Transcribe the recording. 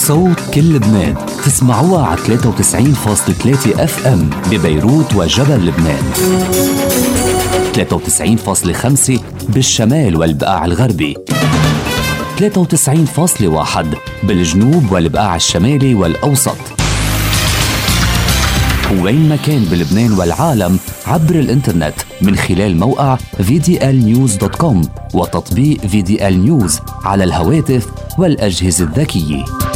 صوت كل لبنان تسمعوها على 93.3 FM ببيروت وجبل لبنان، 93.5 بالشمال والبقاع الغربي، 93.1 بالجنوب والبقاع الشمالي والأوسط، وين ما كان بلبنان والعالم عبر الإنترنت من خلال موقع VDLnews.com وتطبيق VDL News على الهواتف والأجهزة الذكية.